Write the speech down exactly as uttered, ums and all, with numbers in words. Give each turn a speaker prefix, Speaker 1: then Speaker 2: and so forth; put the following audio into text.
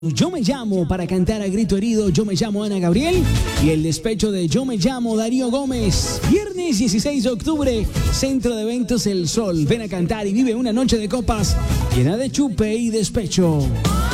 Speaker 1: Yo me llamo para cantar a grito herido, yo me llamo Ana Gabriel y el despecho de Yo me llamo Darío Gómez. Viernes dieciséis de octubre, Centro de Eventos El Sol. Ven a cantar y vive una noche de copas llena de chupe y despecho.